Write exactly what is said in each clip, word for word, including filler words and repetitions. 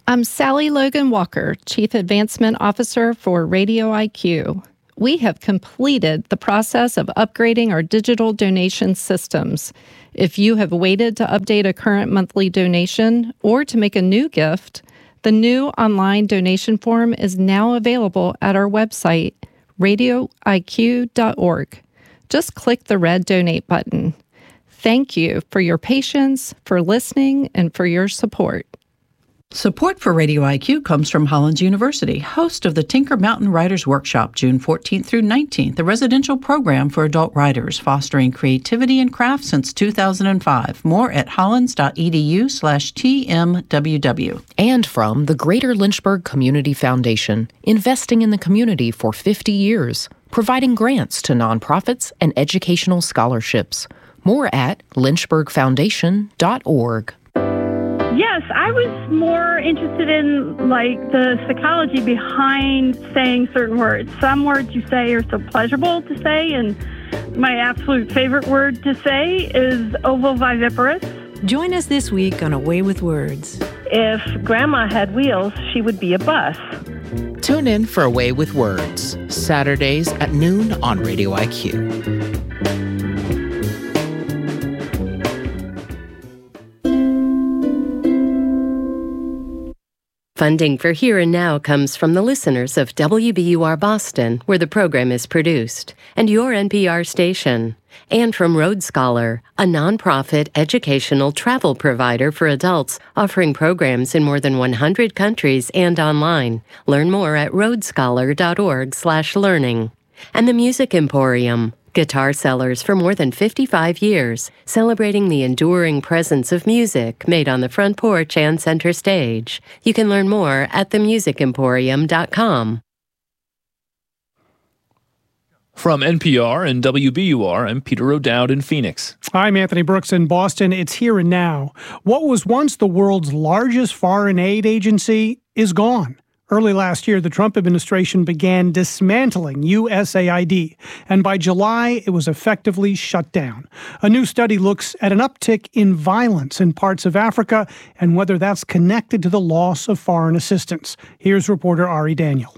I'm Sally Logan Walker, Chief Advancement Officer for Radio I Q. We have completed the process of upgrading our digital donation systems. If you have waited to update a current monthly donation or to make a new gift, the new online donation form is now available at our website, radio I Q dot org. Just click the red donate button. Thank you for your patience, for listening, and for your support. Support for Radio I Q comes from Hollins University, host of the Tinker Mountain Writers Workshop, June fourteenth through nineteenth, a residential program for adult writers, fostering creativity and craft since two thousand five. More at hollins.edu slash TMWW. And from the Greater Lynchburg Community Foundation, investing in the community for fifty years, providing grants to nonprofits and educational scholarships. More at lynchburg foundation dot org. Yes, I was more interested in, like, the psychology behind saying certain words. Some words you say are so pleasurable to say, and my absolute favorite word to say is ovoviviparous. Join us this week on A Way with Words. If Grandma had wheels, she would be a bus. Tune in for A Way with Words, Saturdays at noon on Radio I Q. Funding for Here and Now comes from the listeners of W B U R Boston, where the program is produced, and your N P R station, and from Road Scholar, a nonprofit educational travel provider for adults offering programs in more than one hundred countries and online. Learn more at road scholar dot org slash learning. And the Music Emporium, guitar sellers for more than fifty-five years, celebrating the enduring presence of music made on the front porch and center stage. You can learn more at the music emporium dot com. From N P R and W B U R, I'm Peter O'Dowd in Phoenix. I'm Anthony Brooks in Boston. It's Here and Now. What was once the world's largest foreign aid agency is gone. Early last year, the Trump administration began dismantling U S A I D, and by July, it was effectively shut down. A new study looks at an uptick in violence in parts of Africa and whether that's connected to the loss of foreign assistance. Here's reporter Ari Daniel.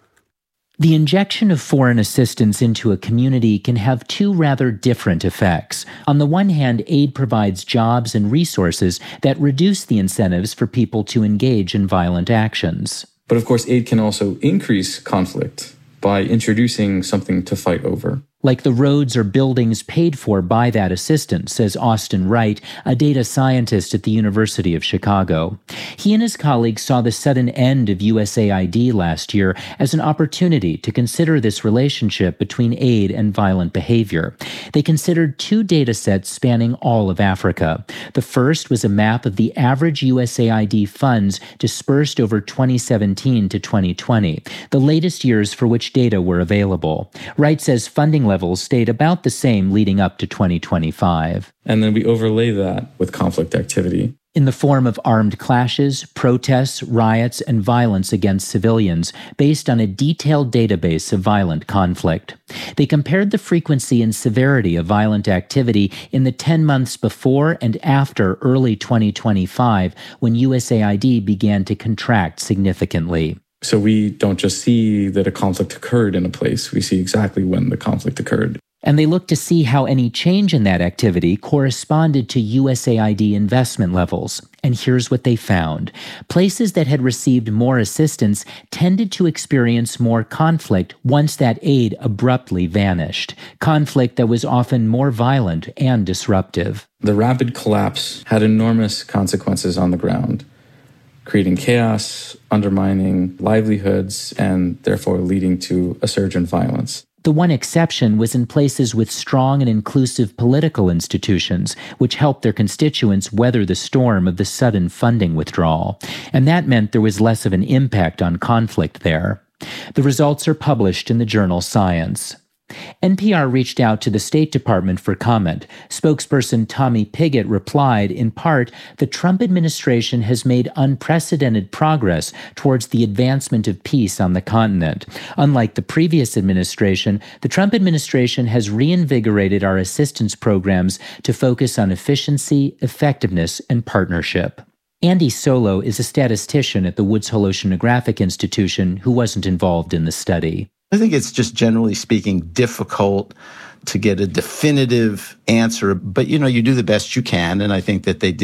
The injection of foreign assistance into a community can have two rather different effects. On the one hand, aid provides jobs and resources that reduce the incentives for people to engage in violent actions. But of course, aid can also increase conflict by introducing something to fight over. Like the roads or buildings paid for by that assistance, says Austin Wright, a data scientist at the University of Chicago. He and his colleagues saw the sudden end of U S A I D last year as an opportunity to consider this relationship between aid and violent behavior. They considered two data sets spanning all of Africa. The first was a map of the average U S A I D funds dispersed over twenty seventeen to twenty twenty, the latest years for which data were available. Wright says funding levels stayed about the same leading up to twenty twenty-five. And then we overlay that with conflict activity. In the form of armed clashes, protests, riots, and violence against civilians based on a detailed database of violent conflict. They compared the frequency and severity of violent activity in the ten months before and after early twenty twenty-five, when U S A I D began to contract significantly. So we don't just see that a conflict occurred in a place, we see exactly when the conflict occurred. And they looked to see how any change in that activity corresponded to U S A I D investment levels. And here's what they found. Places that had received more assistance tended to experience more conflict once that aid abruptly vanished. Conflict that was often more violent and disruptive. The rapid collapse had enormous consequences on the ground, creating chaos, undermining livelihoods, and therefore leading to a surge in violence. The one exception was in places with strong and inclusive political institutions, which helped their constituents weather the storm of the sudden funding withdrawal. And that meant there was less of an impact on conflict there. The results are published in the journal Science. N P R reached out to the State Department for comment. Spokesperson Tommy Pigott replied, in part, the Trump administration has made unprecedented progress towards the advancement of peace on the continent. Unlike the previous administration, the Trump administration has reinvigorated our assistance programs to focus on efficiency, effectiveness, and partnership. Andy Solo is a statistician at the Woods Hole Oceanographic Institution who wasn't involved in the study. I think it's just generally speaking difficult to get a definitive answer, but you know, you do the best you can, and I think that they did